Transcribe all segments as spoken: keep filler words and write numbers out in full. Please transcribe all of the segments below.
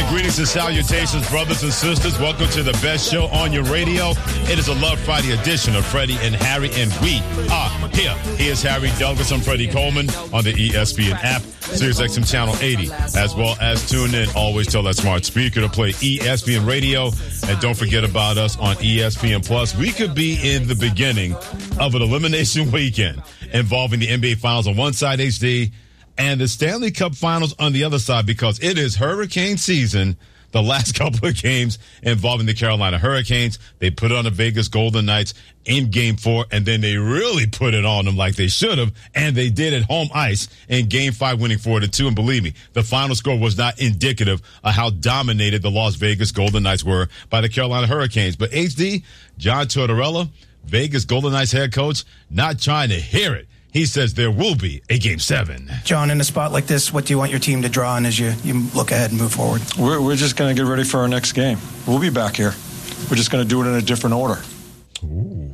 Greetings and salutations, brothers and sisters. Welcome to the best show on your radio. It is a Love Friday edition of Freddie and Harry, and we are here. Here's Harry Douglas. I'm Freddie Coleman on the E S P N app, Sirius X M Channel eighty, as well as tune in. Always tell that smart speaker to play E S P N Radio, and don't forget about us on E S P N Plus. We could be in the beginning of an elimination weekend involving the N B A Finals on one side, H D, and the Stanley Cup Finals on the other side, because it is hurricane season. The last couple of games involving the Carolina Hurricanes, they put it on the Vegas Golden Knights in game four, and then they really put it on them like they should have, and they did at home ice in game five, winning four to two. And believe me, the final score was not indicative of how dominated the Las Vegas Golden Knights were by the Carolina Hurricanes. But H D, John Tortorella, Vegas Golden Knights head coach, not trying to hear it. He says there will be a game seven. John, in a spot like this, what do you want your team to draw on as you, you look ahead and move forward? We're, we're just going to get ready for our next game. We'll be back here. We're just going to do it in a different order. Ooh.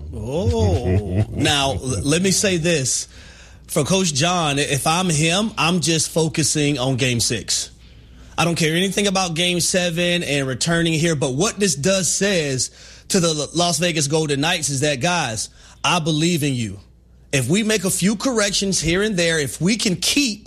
Oh. Now, let me say this. For Coach John, if I'm him, I'm just focusing on game six. I don't care anything about game seven and returning here. But what this does says to the Las Vegas Golden Knights is that, guys, I believe in you. If we make a few corrections here and there, if we can keep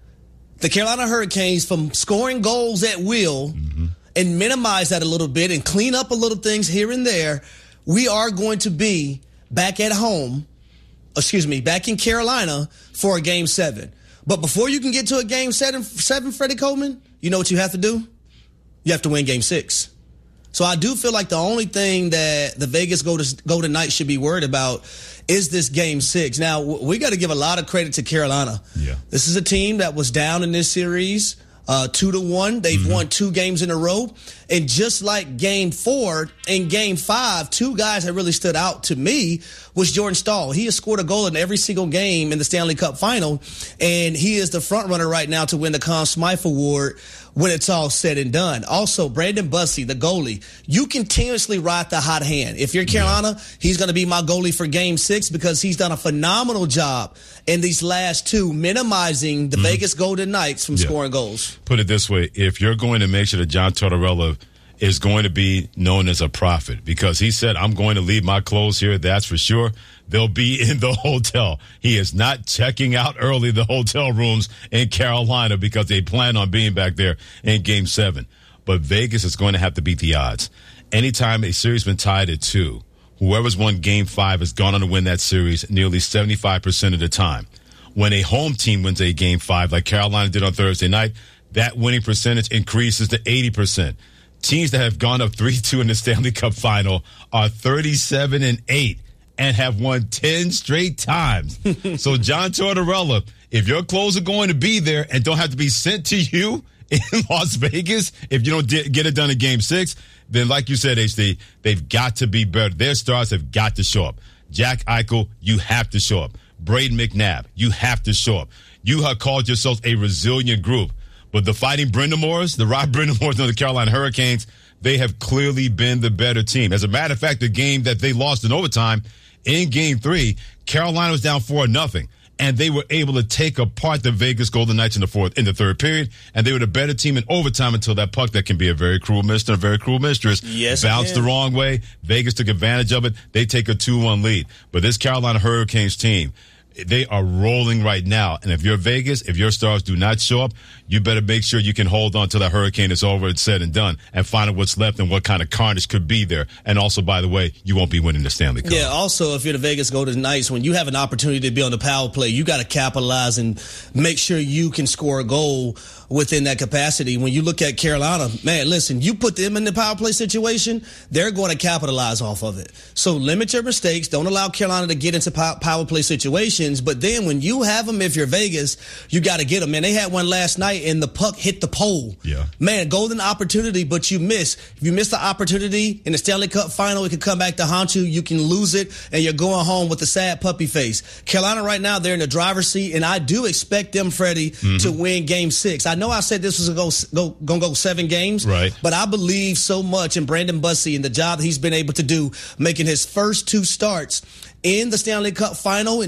the Carolina Hurricanes from scoring goals at will mm-hmm. and minimize that a little bit and clean up a little things here and there, we are going to be back at home, excuse me, back in Carolina for a game seven. But before you can get to a game seven, seven, Freddie Coleman, you know what you have to do? You have to win game six. So I do feel like the only thing that the Vegas Golden Knights should be worried about is this game six. Now, we got to give a lot of credit to Carolina. Yeah. This is a team that was down in this series, uh, two to one. They've mm-hmm. won two games in a row. And just like game four and game five, two guys that really stood out to me was Jordan Staal. He has scored a goal in every single game in the Stanley Cup final, and he is the front runner right now to win the Conn Smythe Award when it's all said and done. Also, Brandon Bussi, the goalie, you continuously ride the hot hand. If you're Carolina, yeah. he's going to be my goalie for game six because he's done a phenomenal job in these last two, minimizing the mm-hmm. Vegas Golden Knights from yeah. scoring goals. Put it this way, if you're going to make sure that John Tortorella is going to be known as a prophet, because he said, I'm going to leave my clothes here, that's for sure. They'll be in the hotel. He is not checking out early the hotel rooms in Carolina because they plan on being back there in game seven. But Vegas is going to have to beat the odds. Anytime a series has been tied at two, whoever's won game five has gone on to win that series nearly seventy-five percent of the time. When a home team wins a game five, like Carolina did on Thursday night, that winning percentage increases to eighty percent. Teams that have gone up three two in the Stanley Cup final are thirty-seven and eight and have won ten straight times. So, John Tortorella, if your clothes are going to be there and don't have to be sent to you in Las Vegas, if you don't di- get it done in game six, then like you said, H D, they've got to be better. Their stars have got to show up. Jack Eichel, you have to show up. Braden McNabb, you have to show up. You have called yourselves a resilient group. But the Fighting Brind'Amours, the Rod Brind'Amours of the Carolina Hurricanes, they have clearly been the better team. As a matter of fact, the game that they lost in overtime, in game three, Carolina was down four nothing. And they were able to take apart the Vegas Golden Knights in the fourth, in the third period. And they were the better team in overtime until that puck that can be a very cruel mister, a very cruel mistress. Yes, bounced the wrong way. Vegas took advantage of it. They take a two one lead. But this Carolina Hurricanes team, they are rolling right now. And if you're Vegas, if your stars do not show up, you better make sure you can hold on till that hurricane is over and said and done and find out what's left and what kind of carnage could be there. And also, by the way, you won't be winning the Stanley Cup. Yeah, also, if you're the Vegas Golden Knights, when you have an opportunity to be on the power play, you got to capitalize and make sure you can score a goal within that capacity. When you look at Carolina, man, listen, you put them in the power play situation, they're going to capitalize off of it. So limit your mistakes. Don't allow Carolina to get into power play situations. But then when you have them, if you're Vegas, you got to get them. Man, they had one last night and the puck hit the pole. Yeah. Man, golden opportunity, but you miss. If you miss the opportunity in the Stanley Cup final, it could come back to haunt you. You can lose it, and you're going home with a sad puppy face. Carolina right now, they're in the driver's seat, and I do expect them, Freddie, mm-hmm. to win game six. I know I said this was going to go, go, go seven games, right? But I believe so much in Brandon Bussi and the job that he's been able to do, making his first two starts in the Stanley Cup final in playoff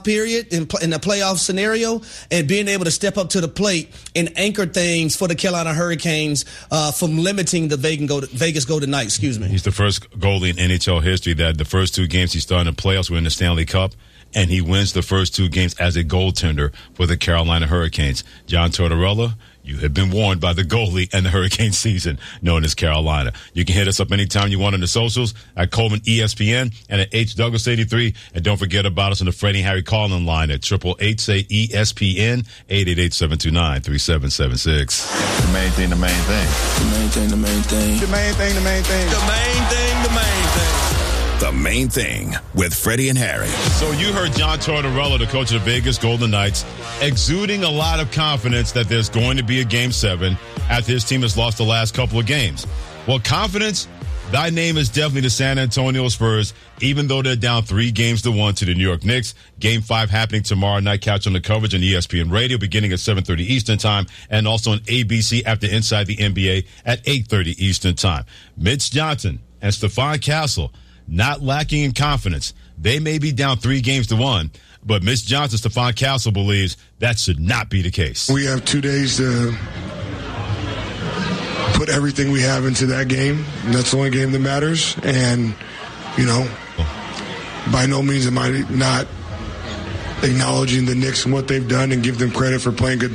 playoff period, in, in the playoff scenario, and being able to step up to the plate and anchor things for the Carolina Hurricanes uh, from limiting the Vegas Golden Knights. Excuse me. He's the first goalie in N H L history that the first two games he started in the playoffs were in the Stanley Cup, and he wins the first two games as a goaltender for the Carolina Hurricanes. John Tortorella, you have been warned by the goalie and the Hurricane season known as Carolina. You can hit us up anytime you want on the socials at Coleman E S P N and at H Douglas eighty-three. And don't forget about us on the Freddie and Harry call-in line at eight eight eight, say E S P N, eight eight eight, seven two nine, three seven seven six. The main thing, the main thing. The main thing, the main thing. The main thing, the main thing. The main thing, the main thing. The Main Thing with Freddie and Harry. So you heard John Tortorella, the coach of the Vegas Golden Knights, exuding a lot of confidence that there's going to be a game seven after his team has lost the last couple of games. Well, confidence, thy name is definitely the San Antonio Spurs, even though they're down three games to one to the New York Knicks. Game five happening tomorrow night. Catch on the coverage on E S P N Radio beginning at seven thirty Eastern Time and also on A B C after Inside the N B A at eight thirty Eastern Time. Mitch Johnson and Stephon Castle not lacking in confidence. They may be down three games to one, but Mitch Johnson, Stephon Castle believes that should not be the case. We have two days to put everything we have into that game. And that's the only game that matters. And, you know, by no means am I not acknowledging the Knicks and what they've done and give them credit for playing good